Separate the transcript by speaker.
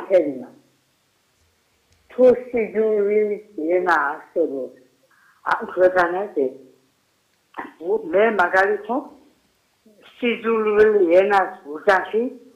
Speaker 1: გაუჩერია. თუ სიძულვილის ენა არსებობს ამ ქვეყანაზე, მე მაგალითად სიძულვილი ენას უძახი